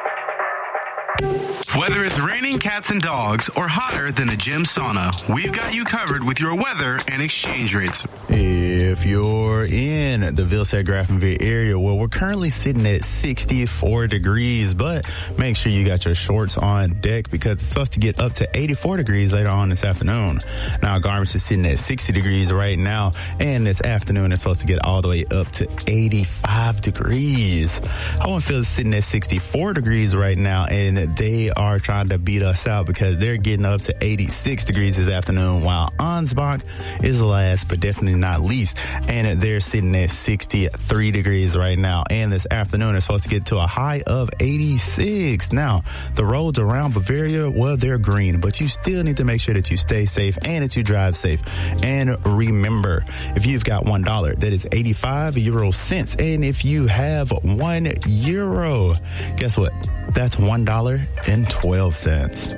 Whether it's raining cats and dogs or hotter than a gym sauna, we've got you covered with your weather and exchange rates. If you're in the Vilsack Graftonville area, well, we're currently sitting at 64 degrees, but make sure you got your shorts on deck because it's supposed to get up to 84 degrees later on this afternoon. Now, Garmisch is sitting at 60 degrees right now, and this afternoon it's supposed to get all the way up to 85 degrees. Hohenfeld is sitting at 64 degrees right now, and they are trying to beat us out because they're getting up to 86 degrees this afternoon, while Ansbach is last but definitely not least, and they're sitting at 63 degrees right now. And this afternoon it's supposed to get to a high of 86. Now, the roads around Bavaria, well, they're green, but you still need to make sure that you stay safe and that you drive safe. And remember, if you've got $1, that is 85 euro cents. And if you have €1, guess what? That's $1.12.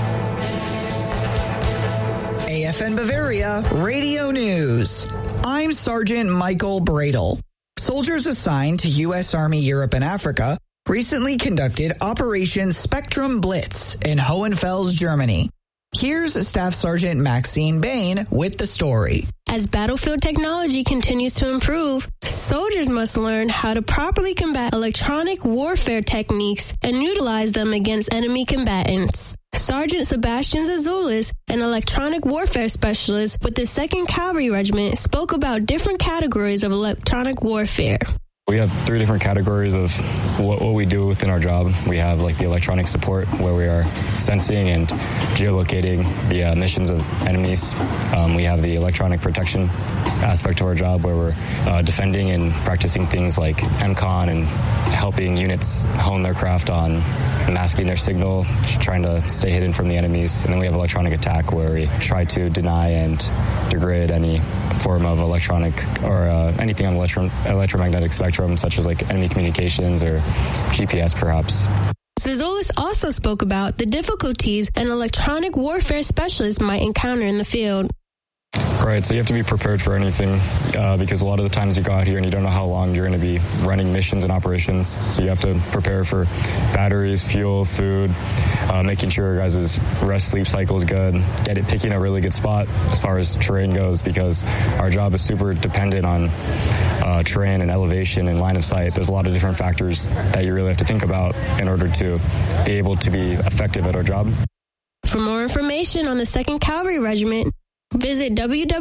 AFN Bavaria Radio News. I'm Sergeant Michael Bradle. Soldiers assigned to U.S. Army Europe and Africa recently conducted Operation Spectrum Blitz in Hohenfels, Germany. Here's Staff Sergeant Maxine Bain with the story. As battlefield technology continues to improve, soldiers must learn how to properly combat electronic warfare techniques and utilize them against enemy combatants. Sergeant Sebastian Zazoulis, an electronic warfare specialist with the 2nd Cavalry Regiment, spoke about different categories of electronic warfare. We have 3 different categories of what we do within our job. We have like the electronic support, where we are sensing and geolocating the missions of enemies. We have the electronic protection aspect of our job, where we're defending and practicing things like MCON and helping units hone their craft on masking their signal, trying to stay hidden from the enemies. And then we have electronic attack, where we try to deny and degrade any form of electronic or anything on the electromagnetic spectrum, such as like enemy communications or GPS perhaps. Zazoulis also spoke about the difficulties an electronic warfare specialist might encounter in the field. Right, so you have to be prepared for anything because a lot of the times you go out here and you don't know how long you're going to be running missions and operations. So you have to prepare for batteries, fuel, food, making sure your guys' rest sleep cycle is good, picking a really good spot as far as terrain goes, because our job is super dependent on terrain and elevation and line of sight. There's a lot of different factors that you really have to think about in order to be able to be effective at our job. For more information on the 2nd Cavalry Regiment, visit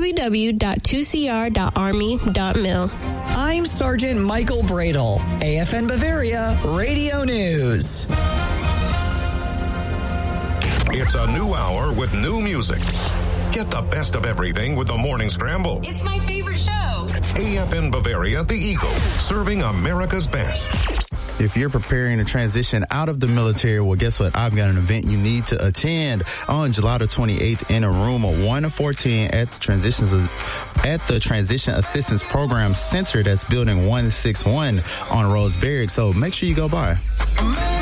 www.2cr.army.mil. I'm Sergeant Michael Bradle, AFN Bavaria Radio News. It's a new hour with new music. Get the best of everything with the Morning Scramble. It's my favorite show. AFN Bavaria, the Eagle, serving America's best. If you're preparing to transition out of the military, well, guess what? I've got an event you need to attend on July the 28th in a room 114 at the Transition Assistance Program Center. That's building 161 on Rose Barracks. So make sure you go by.